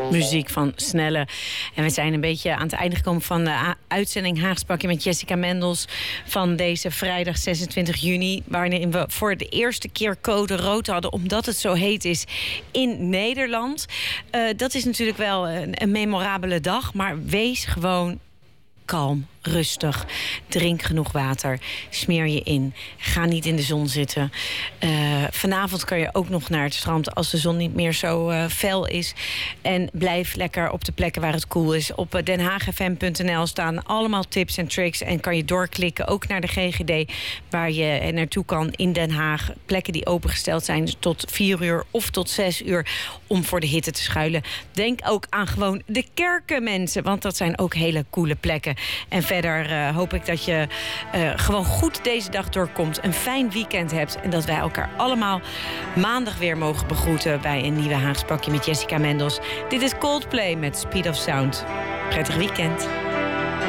Muziek van Snelle. En we zijn een beetje aan het einde gekomen van de uitzending Haagspakje met Jessica Mendels van deze vrijdag 26 juni... waarin we voor de eerste keer code rood hadden, omdat het zo heet is in Nederland. Dat is natuurlijk wel een memorabele dag, maar wees gewoon kalm, rustig. Drink genoeg water. Smeer je in. Ga niet in de zon zitten. Vanavond kan je ook nog naar het strand als de zon niet meer zo fel is. En blijf lekker op de plekken waar het cool is. Op denhaagfm.nl staan allemaal tips en tricks. En kan je doorklikken ook naar de GGD waar je naartoe kan in Den Haag. Plekken die opengesteld zijn tot 4 uur of tot 6 uur om voor de hitte te schuilen. Denk ook aan gewoon de kerken, mensen. Want dat zijn ook hele coole plekken. En verder hoop ik dat je gewoon goed deze dag doorkomt. Een fijn weekend hebt. En dat wij elkaar allemaal maandag weer mogen begroeten bij een nieuwe Haagspakje met Jessica Mendels. Dit is Coldplay met Speed of Sound. Prettig weekend.